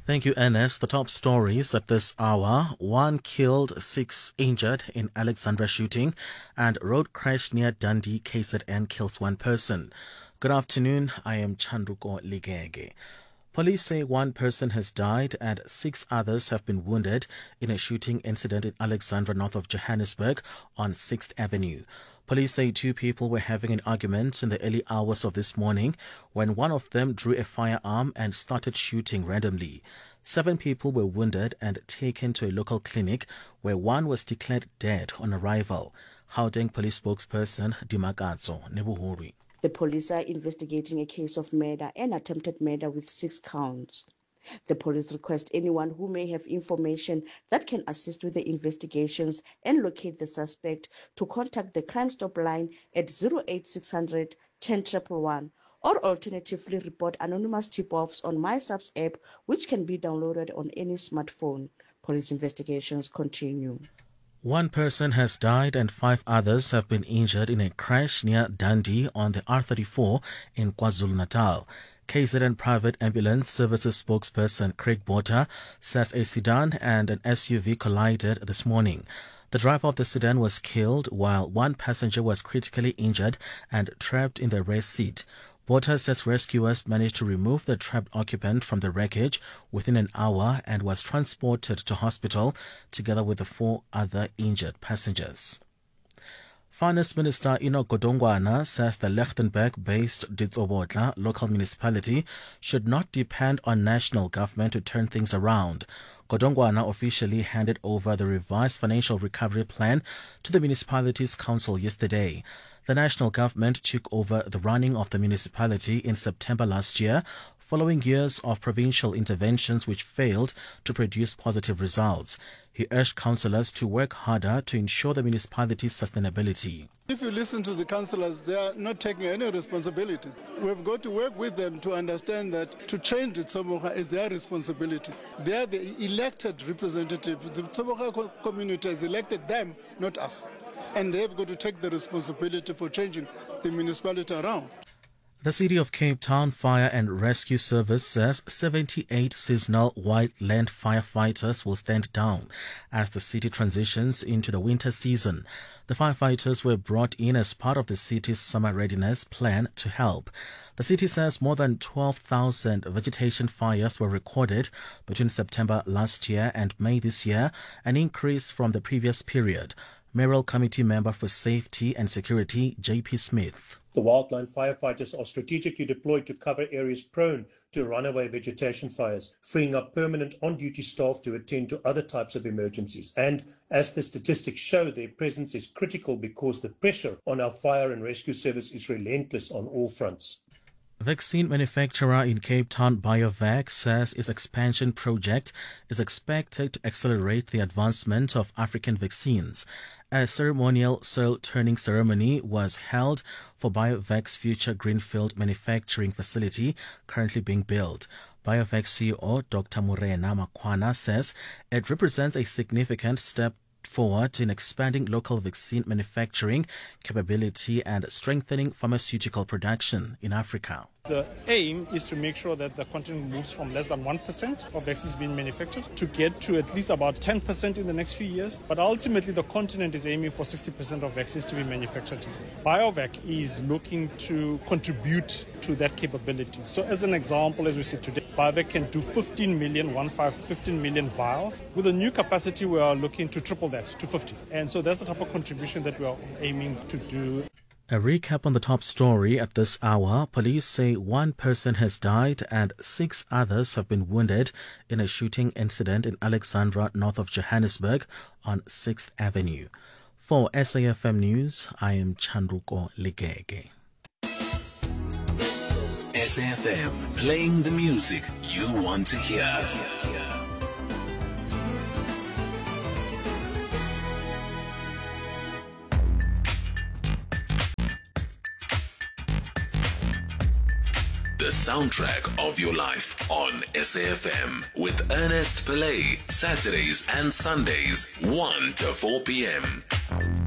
Thank you, Ernest. The top stories at this hour: 1 killed, 6 injured in Alexandra shooting, and road crash near Dundee, KZN kills 1 person. Good afternoon. I am Chanduko Ligege. Police say 1 person has died and 6 others have been wounded in a shooting incident in Alexandra, north of Johannesburg, on 6th Avenue. Police say 2 people were having an argument in the early hours of this morning when one of them drew a firearm and started shooting randomly. 7 people were wounded and taken to a local clinic where 1 was declared dead on arrival. Gauteng police spokesperson Dimakatso Nebuhuri. The police are investigating a case of murder and attempted murder with 6 counts. The police request anyone who may have information that can assist with the investigations and locate the suspect to contact the Crime Stop line at 08600 10111 or alternatively report anonymous tip-offs on MySubs app, which can be downloaded on any smartphone. Police investigations continue. 1 person has died and 5 others have been injured in a crash near Dundee on the R34 in KwaZulu-Natal. KZN Private Ambulance Services spokesperson Craig Botha says a sedan and an SUV collided this morning. The driver of the sedan was killed while 1 passenger was critically injured and trapped in the rear seat. Botha says rescuers managed to remove the trapped occupant from the wreckage within an hour and was transported to hospital together with the 4 other injured passengers. Finance Minister Enoch Godongwana says the Lichtenburg-based Ditsobotla local municipality should not depend on national government to turn things around. Godongwana officially handed over the revised financial recovery plan to the municipality's council yesterday. The national government took over the running of the municipality in September last year, following years of provincial interventions which failed to produce positive results. He urged councillors to work harder to ensure the municipality's sustainability. If you listen to the councillors, they are not taking any responsibility. We've got to work with them to understand that to change the Tsoboga is their responsibility. They are the elected representatives. The Tsoboga community has elected them, not us. And they've got to take the responsibility for changing the municipality around. The City of Cape Town Fire and Rescue Service says 78 seasonal wildland firefighters will stand down as the city transitions into the winter season. The firefighters were brought in as part of the city's summer readiness plan to help. The city says more than 12,000 vegetation fires were recorded between September last year and May this year, an increase from the previous period. Mayoral Committee Member for Safety and Security, J.P. Smith. The wildland firefighters are strategically deployed to cover areas prone to runaway vegetation fires, freeing up permanent on-duty staff to attend to other types of emergencies. And as the statistics show, their presence is critical because the pressure on our fire and rescue service is relentless on all fronts. Vaccine manufacturer in Cape Town BioVac says its expansion project is expected to accelerate the advancement of African vaccines. A ceremonial soil-turning ceremony was held for BioVac's future greenfield manufacturing facility currently being built. BioVac CEO Dr. Morena Makwana says it represents a significant step forward in expanding local vaccine manufacturing capability and strengthening pharmaceutical production in Africa. The aim is to make sure that the continent moves from less than 1% of vaccines being manufactured to get to at least about 10% in the next few years. But ultimately, the continent is aiming for 60% of vaccines to be manufactured. BioVac is looking to contribute to that capability. So as an example, as we see today, BioVac can do 15 million vials. With a new capacity, we are looking to triple that to 50. And so that's the type of contribution that we are aiming to do. A recap on the top story at this hour. Police say 1 person has died and 6 others have been wounded in a shooting incident in Alexandra, north of Johannesburg on 6th Avenue. For SAFM News, I am Chanduko Ligege. SAFM, playing the music you want to hear. The soundtrack of your life on SAFM with Ernest Pillay, Saturdays and Sundays, 1 to 4 p.m.